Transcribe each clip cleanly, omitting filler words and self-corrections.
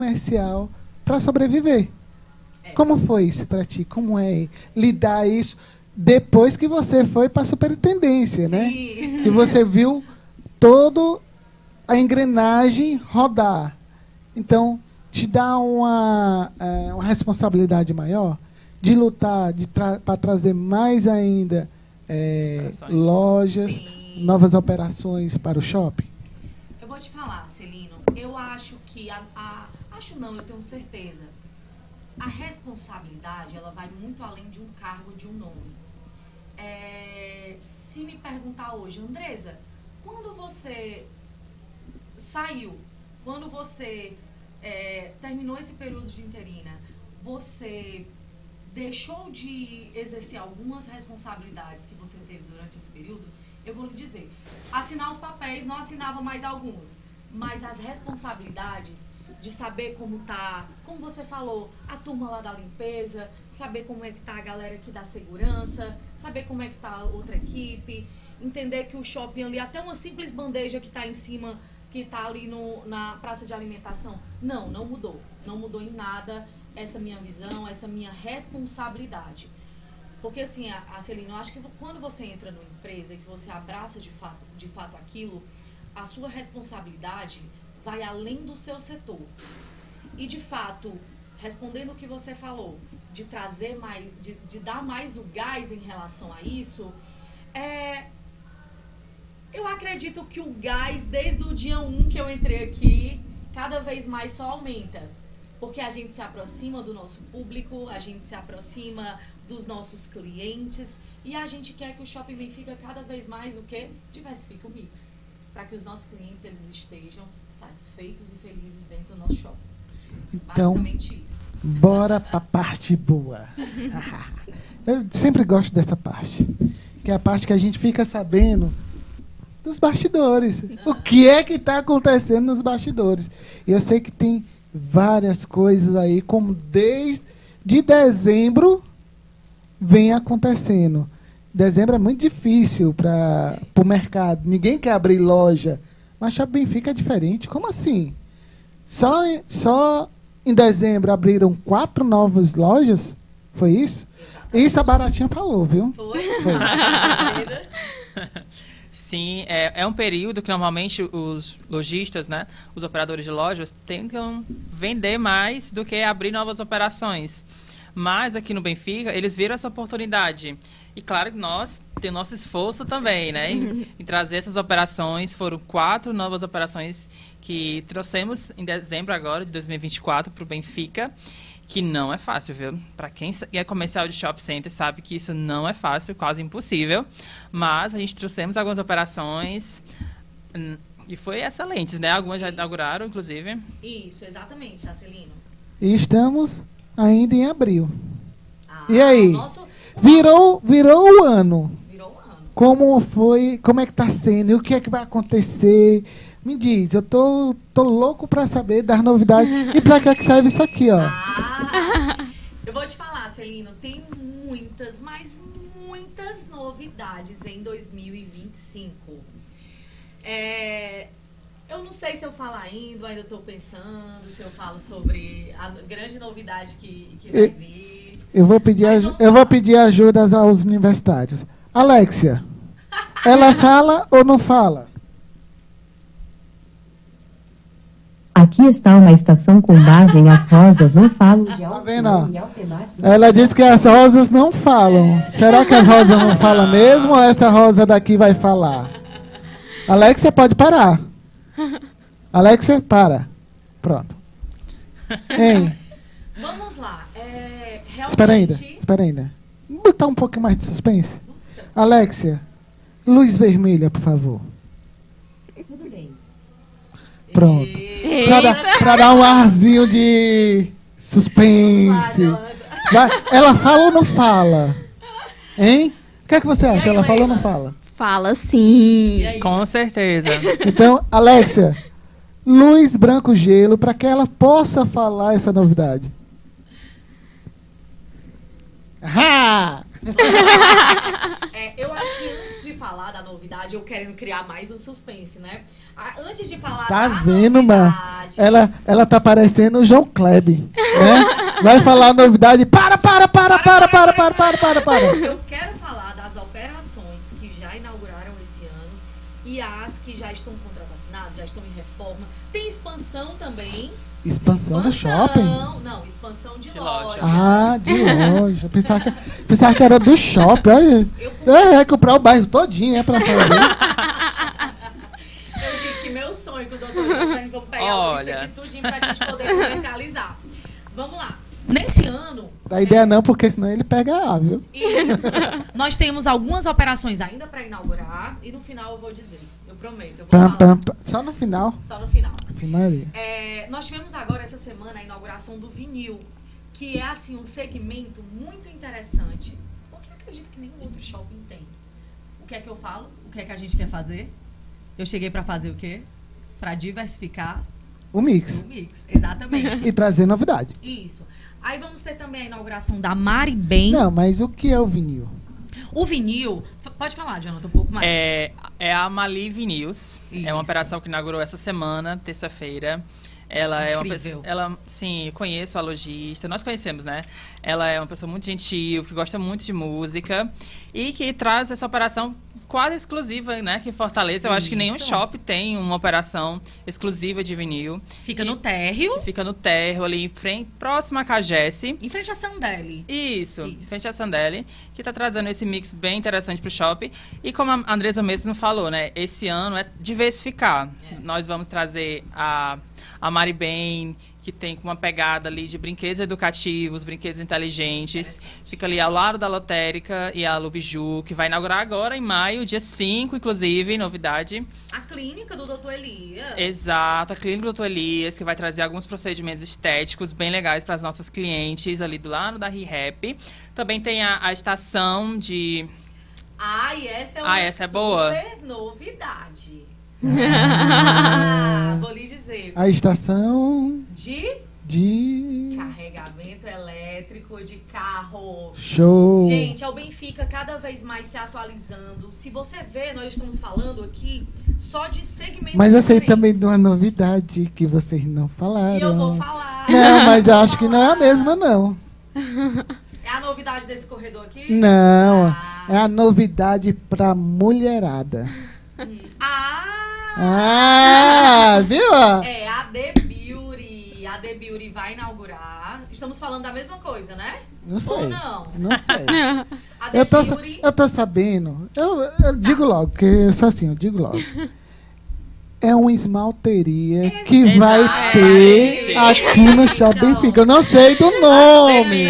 comercial para sobreviver. Como foi isso para ti? Como é lidar isso depois que você foi para a superintendência, né? Que você viu toda a engrenagem rodar. Então, te dá uma responsabilidade maior de lutar para trazer mais ainda lojas, novas operações para o shopping? Eu vou te falar, Celino, eu acho que, acho não, eu tenho certeza, a responsabilidade, ela vai muito além de um cargo, de um nome. Se me perguntar hoje, Andresa, quando você saiu, quando você terminou esse período de interina, você deixou de exercer algumas responsabilidades que você teve durante esse período? Eu vou lhe dizer, assinar os papéis, não assinava mais alguns, mas as responsabilidades de saber como tá, como você falou, a turma lá da limpeza, saber como é que tá a galera aqui da segurança, saber como é que tá a outra equipe, entender que o shopping ali, até uma simples bandeja que tá em cima, que tá ali na praça de alimentação, não mudou. Não mudou em nada essa minha visão, essa minha responsabilidade. Porque assim, Celina, eu acho que quando você entra numa empresa e que você abraça de fato aquilo, a sua responsabilidade vai além do seu setor. E de fato, respondendo o que você falou, de trazer mais, de dar mais o gás em relação a isso, eu acredito que o gás, desde o dia 1 que eu entrei aqui, cada vez mais só aumenta. Porque a gente se aproxima do nosso público, a gente se aproxima dos nossos clientes e a gente quer que o Shopping Benfica cada vez mais o quê? Diversifique o mix. Para que os nossos clientes eles estejam satisfeitos e felizes dentro do nosso shopping. Então, basicamente isso. Bora para a parte boa. Eu sempre gosto dessa parte, que é a parte que a gente fica sabendo dos bastidores. O que é que está acontecendo nos bastidores? E eu sei que tem várias coisas aí, como desde dezembro vem acontecendo. Dezembro é muito difícil para o mercado. Ninguém quer abrir loja. Mas Shopping Benfica é diferente. Como assim? Só em dezembro abriram 4 novas lojas? Foi isso? Exatamente. Isso a Baratinha falou, viu? Foi. Sim, é um período que normalmente os lojistas, né, os operadores de lojas, tentam vender mais do que abrir novas operações. Mas aqui no Benfica, eles viram essa oportunidade. E claro que nós temos nosso esforço também, né, em trazer essas operações. Foram 4 novas operações que trouxemos em dezembro agora, de 2024, para o Benfica. Que não é fácil, viu? Para quem é comercial de shopping center sabe que isso não é fácil, quase impossível. Mas a gente trouxemos algumas operações e foi excelentes, né? Algumas já inauguraram, inclusive. Isso, exatamente, Celino. E estamos ainda em abril. E aí? Virou o ano. Virou o ano. Como foi? Como é que está sendo? E o que é que vai acontecer? Me diz, eu tô louco para saber das novidades. E para que é que serve isso aqui, ó? Eu vou te falar, Celino, tem muitas, mas muitas novidades em 2025. Eu não sei se eu falo ainda estou pensando, se eu falo sobre a grande novidade que vai vir. Eu vou pedir ajuda aos universitários. Alexia, ela fala ou não fala? Aqui está uma estação com base em As Rosas não falam de Alceu e Altemar. Ela disse que as rosas não falam. Será que as rosas não falam mesmo ou essa rosa daqui vai falar? Alexia, pode parar. Alexia, para. Pronto. Hein? Vamos lá. Espera ainda. Vamos botar um pouquinho mais de suspense. Alexia, luz vermelha, por favor. Tudo bem. Pronto. Pra dar um arzinho de suspense. Ela fala ou não fala? Hein? O que é que você acha? Ela fala ou não fala? Fala sim. Com certeza. Então, Alexia, luz branco gelo para que ela possa falar essa novidade. Eu acho que antes de falar da novidade, eu querendo criar mais um suspense, né? Antes de falar Tá da vendo, mano? novidade... Ela tá parecendo o João Kleber, né? Vai falar a novidade. Para. Eu quero falar das operações que já inauguraram esse ano e as que já estão contrato assinado, já estão em reforma. Tem expansão também. Expansão do shopping? Não, expansão de loja. Ah, de loja. Pensava que era do shopping. Olha, comprar o bairro todinho, pra fazer. Eu digo que meu sonho com o doutor, vamos pegar isso aqui tudinho pra gente poder comercializar. Vamos lá. Nesse ano... Dá ideia não, porque senão ele pega A, viu? Isso. Nós temos algumas operações ainda para inaugurar e no final eu vou dizer. Eu prometo. Eu vou falar. Só no final? Só no final. Finaria. Nós tivemos agora, essa semana, a inauguração do vinil, que é, assim, um segmento muito interessante, porque eu acredito que nenhum outro shopping tem. O que é que eu falo? O que é que a gente quer fazer? Eu cheguei para fazer o quê? Para diversificar O mix. o mix. Exatamente. E trazer novidade. Isso. Aí vamos ter também a inauguração da Mari Bem. Não, mas o que é o vinil? O vinil... Pode falar, Jonathan, um pouco mais. É a Mali Vinyls. É uma Isso. operação que inaugurou essa semana, terça-feira. Ela é uma Incrível. pessoa. Sim, eu conheço a lojista. Nós conhecemos, né? Ela é uma pessoa muito gentil, que gosta muito de música e que traz essa operação quase exclusiva, né? Que em Fortaleza, eu acho que nenhum Isso. shopping tem uma operação exclusiva de vinil. Fica no térreo, Que fica no térreo, ali em frente, próximo à Cagesse. em frente à Sandeli. Isso, em frente à Sandeli, que está trazendo esse mix bem interessante para o shopping. E como a Andresa mesmo falou, né? Esse ano é diversificar. Nós vamos trazer a Mari Bem, que tem uma pegada ali de brinquedos educativos, brinquedos inteligentes. Fica ali ao lado da Lotérica e a Lubiju, que vai inaugurar agora em maio, dia 5, inclusive, novidade. A clínica do Dr. Elias. Exato, a Clínica Dr. Elias, que vai trazer alguns procedimentos estéticos bem legais para as nossas clientes ali do lado da ReHap. Também tem a estação de... E essa é uma essa é boa. super novidade. Vou lhe dizer. A estação De carregamento elétrico de carro. Show. Gente, é o Benfica cada vez mais se atualizando. Se você vê, nós estamos falando aqui só de segmentos Mas eu sei diferentes. também de uma novidade que vocês não falaram. E eu vou falar. Não, mas eu acho que não é a mesma, não. É a novidade desse corredor aqui? Não, Ah. é a novidade pra mulherada. Viu? É a The Beauty. A The Beauty vai inaugurar. Estamos falando da mesma coisa, né? Não sei. Ou não? Não sei. A The Beauty... Eu tô sabendo. Eu digo logo, porque eu sou assim, eu digo logo. É uma esmalteria que vai ter aqui no Shopping Benfica. Eu não sei do nome.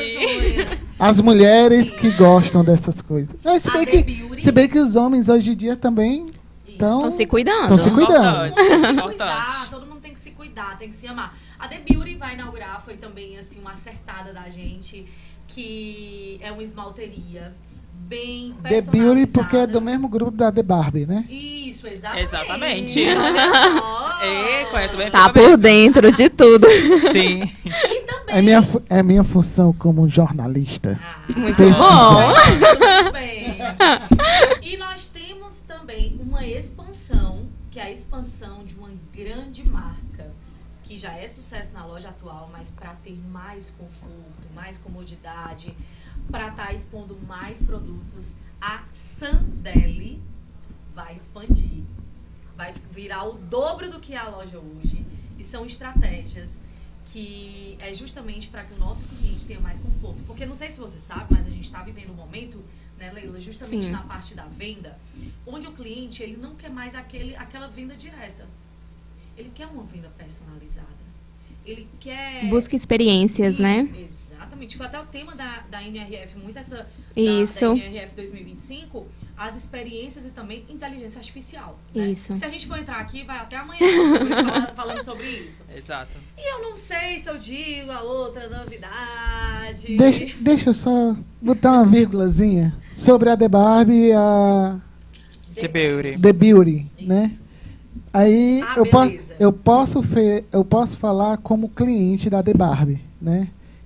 As mulheres que gostam dessas coisas. Se bem que os homens hoje em dia também Estão se cuidando. Estão se cuidando. Importante. Todo mundo tem que se cuidar, tem que se amar. A The Beauty vai inaugurar, foi também assim uma acertada da gente, que é uma esmalteria bem The personalizada. Beauty, porque é do mesmo grupo da The Barbie, né? Isso, exatamente. Exatamente. Olha só. Conhece bem. Tá por dentro de tudo. Sim. E também... É minha função como jornalista. Muito Pesquisa. bom. Muito bem. E nós temos também uma expansão, que é a expansão de uma grande marca, que já é sucesso na loja atual, mas para ter mais conforto, mais comodidade, para estar expondo mais produtos, a Sandeli vai expandir. Vai virar o dobro do que é a loja hoje. E são estratégias que é justamente para que o nosso cliente tenha mais conforto. Porque não sei se você sabe, mas a gente está vivendo um momento, né, Leila, justamente Sim. na parte da venda, onde o cliente ele não quer mais aquela venda direta. Ele quer uma venda personalizada. Ele quer... Busca experiências, né? Exatamente. Foi até o tema da NRF, muito essa... Isso. Da NRF 2025, as experiências e também inteligência artificial. Né? Isso. Se a gente for entrar aqui, vai até amanhã falando sobre isso. Exato. E eu não sei se eu digo a outra novidade. Deixa eu só botar uma vírgulazinha sobre a The Barbie e a The Beauty. The Beauty, né? Isso. Aí Ah, eu beleza. posso falar como cliente da The Barbie, né?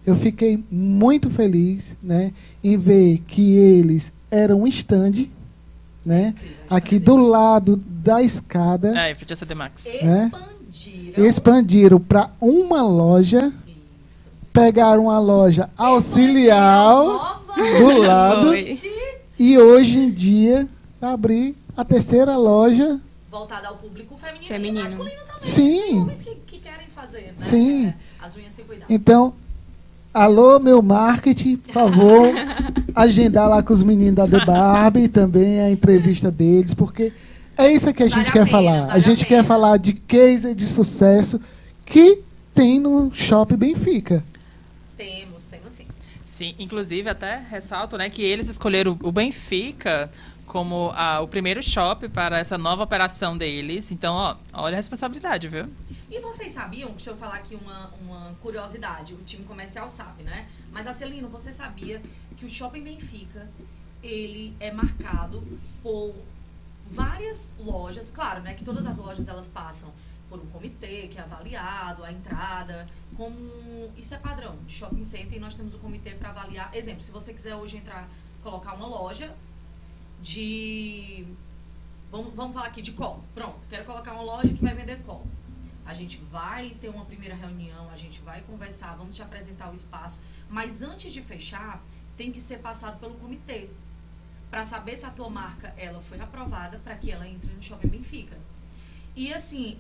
eu fiquei muito feliz, né, em ver que eles eram um stand, né, aqui do lado da escada, Em frente a CD Max. né? Expandiram. Expandiram para uma loja, Isso. pegaram uma loja auxiliar Expandiram do lado novamente, e hoje em dia abrir a terceira loja. voltada ao público feminino, Feminino. e masculino também. Sim. Tem homens que querem fazer, né? Sim. As unhas sem cuidar. Então, alô, meu marketing, por favor, agendar lá com os meninos da The Barbie também a entrevista deles, porque é isso que a gente Vale a quer pena, falar. vale A a gente pena. quer falar de case de sucesso que tem no Shopping Benfica. Temos sim. Sim, inclusive até ressalto, né, que eles escolheram o Benfica como o primeiro shopping para essa nova operação deles. Então, ó, olha a responsabilidade, viu? E vocês sabiam, deixa eu falar aqui uma curiosidade, o time comercial sabe, né? Mas, Acelino, você sabia que o Shopping Benfica, ele é marcado por várias lojas, claro, né, que todas as lojas elas passam por um comitê que é avaliado, a entrada, como isso é padrão de shopping center, e nós temos um comitê para avaliar. Exemplo, se você quiser hoje entrar, colocar uma loja de, vamos falar aqui de colo, pronto, quero colocar uma loja que vai vender colo. A gente vai ter uma primeira reunião, a gente vai conversar, vamos te apresentar o espaço, mas antes de fechar, tem que ser passado pelo comitê, para saber se a tua marca ela foi aprovada para que ela entre no Shopping Benfica. E assim,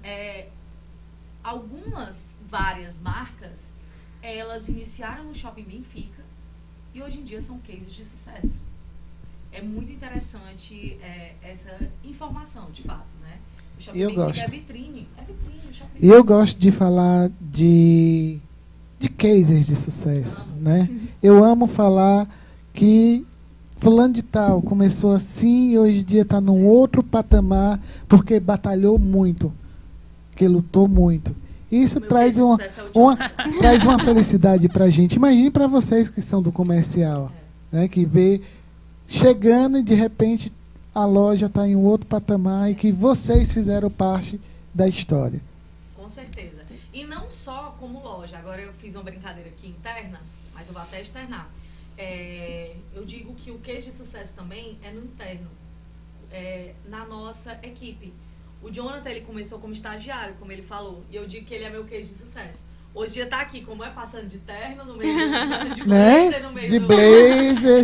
várias marcas, elas iniciaram no Shopping Benfica e hoje em dia são cases de sucesso. É muito interessante essa informação, de fato, né? O Shopping Benfica gosto. é vitrine o Shopping E eu gosto de falar de cases de sucesso, né? Eu amo falar que fulano de tal começou assim e hoje em dia está num outro patamar porque batalhou muito, que lutou muito. Isso Meu traz case de uma, sucesso é o último. traz uma felicidade para a gente. Imagine para vocês que são do comercial, né? Que vê chegando e de repente a loja está em um outro patamar e que vocês fizeram parte da história. Com certeza. E não só como loja. Agora eu fiz uma brincadeira aqui interna, mas eu vou até externar. Eu digo que o case de sucesso também é no interno, na nossa equipe. O Jonathan, ele começou como estagiário, como ele falou, e eu digo que ele é meu case de sucesso. Hoje em dia tá aqui, como passando de terno no meio de blazer, Né? no meio De do... blazer.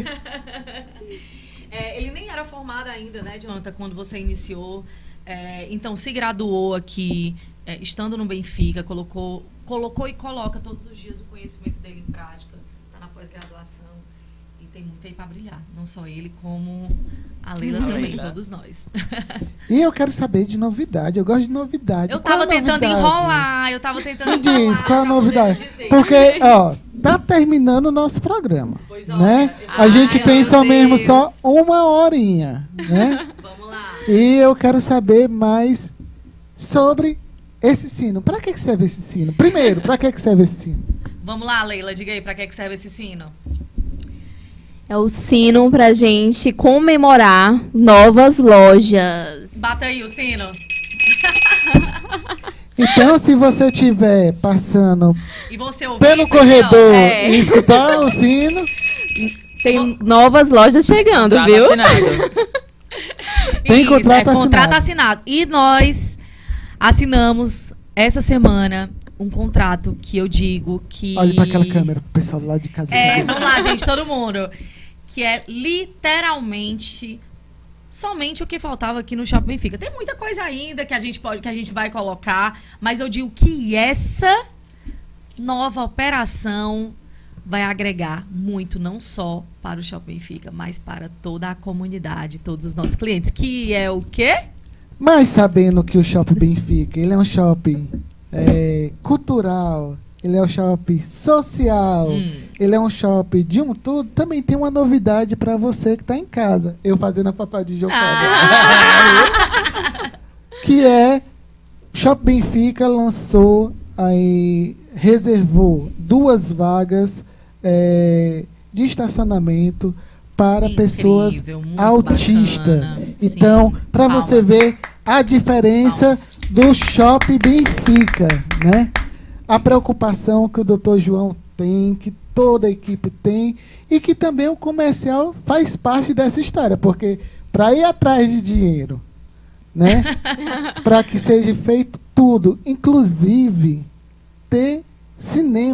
Ele nem era formado ainda, né, Jonathan, quando você iniciou. Então, se graduou aqui, estando no Benfica, colocou e coloca todos os dias o conhecimento dele em prática, está na pós-graduação e tem muito aí para brilhar. Não só ele, como a Leila também, Leila. todos nós. E eu quero saber de novidade. Eu gosto de novidade. Eu Qual tava a tentando novidade? enrolar, Me diz, qual a pra poder novidade? dizer. Porque, ó, tá terminando o nosso programa, Pois né? olha, A gente tem meu só mesmo Deus. só uma horinha, né? Vamos lá. E eu quero saber mais sobre esse sino. Para que serve esse sino? Primeiro, para que serve esse sino? Vamos lá, Leila, diga aí, pra que serve esse sino? É o sino pra gente comemorar novas lojas. Bata aí o sino. Então, se você estiver passando E você ouviu pelo isso aqui, ó? corredor É. e escutar o sino, Tem novas lojas chegando, Contrato viu? assinado. Tem Isso, contrato contrato assinado. assinado. E nós assinamos essa semana um contrato que eu digo que... olhe para aquela câmera, pro pessoal lá de casa. Vamos lá, gente, todo mundo. Que é literalmente somente o que faltava aqui no Shopping Benfica. Tem muita coisa ainda que a gente vai colocar, mas eu digo que essa nova operação vai agregar muito, não só para o Shopping Benfica, mas para toda a comunidade, todos os nossos clientes. Que é o quê? Mas sabendo que o Shopping Benfica, ele é um shopping cultural, ele é um shopping social, ele é um shopping de um tudo, também tem uma novidade para você que está em casa. Eu fazendo a papai de João que é Shopping Benfica lançou aí, reservou 2 vagas de estacionamento para Incrível, pessoas muito autistas. bacana. Então, Sim. para você Palmas. ver a diferença do Shopping Benfica, né? A preocupação que o Dr. João tem, que toda a equipe tem, e que também o comercial faz parte dessa história, porque para ir atrás de dinheiro, né, para que seja feito tudo, inclusive ter cinema.